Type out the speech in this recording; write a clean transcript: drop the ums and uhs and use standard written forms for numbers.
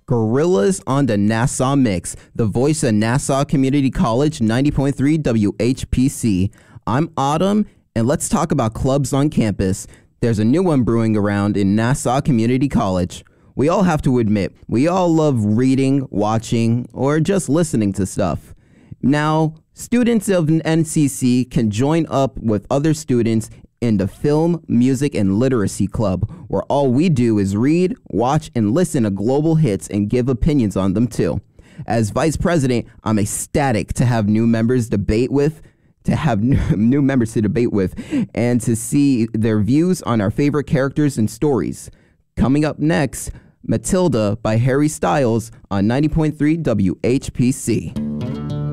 Gorillas on the Nassau Mix, the voice of Nassau Community College, 90.3 WHPC. I'm Autumn, and let's talk about clubs on campus. There's a new one brewing around in Nassau Community College. We all have to admit, we all love reading, watching, or just listening to stuff. Now, students of an NCC can join up with other students in the Film, Music, and Literacy Club, where all we do is read, watch, and listen to global hits and give opinions on them too. As vice president, I'm ecstatic to have new members to debate with, and to see their views on our favorite characters and stories. Coming up next, Matilda by Harry Styles on 90.3 WHPC.